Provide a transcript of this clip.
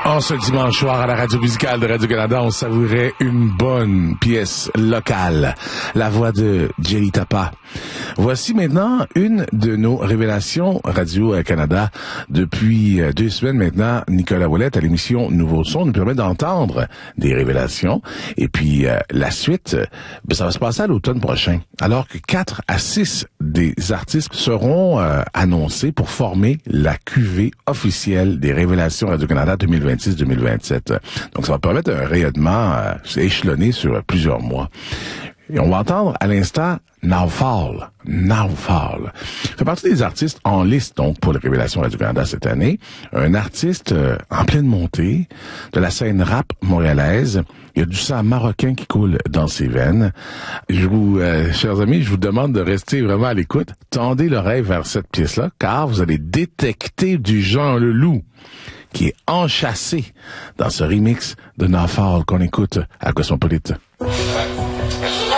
En ce dimanche soir à la radio musicale de Radio-Canada, on savourait une bonne pièce locale, la voix de Jelly Tapa. Voici maintenant une de nos révélations Radio-Canada. Depuis 2 semaines maintenant, Nicolas Ouellette à l'émission Nouveau Son nous permet d'entendre des révélations. Et puis la suite, ça va se passer à l'automne prochain. Alors que 4 à 6 des artistes seront annoncés pour former la cuvée officielle des révélations Radio-Canada 2026-2027. Donc ça va permettre un rayonnement échelonné sur plusieurs mois. Et on va entendre à l'instant Now Fall. Now Fall. Fait partie des artistes en liste, donc, pour les révélations Radio-Canada cette année. Un artiste en pleine montée de la scène rap montréalaise. Il y a du sang marocain qui coule dans ses veines. Chers amis, je vous demande de rester vraiment à l'écoute. Tendez l'oreille vers cette pièce-là, car vous allez détecter du Jean Leloup qui est enchâssé dans ce remix de Now Fall qu'on écoute à Cosmopolite.